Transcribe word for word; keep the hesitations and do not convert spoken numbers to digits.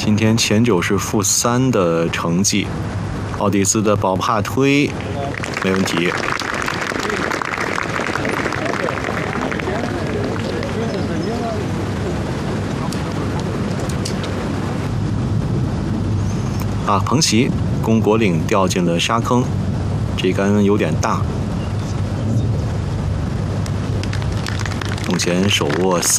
今天前九是负三的成绩，奥迪斯的宝帕推没问题。啊，彭琦龚国岭掉进了沙坑，这杆有点大。目前手握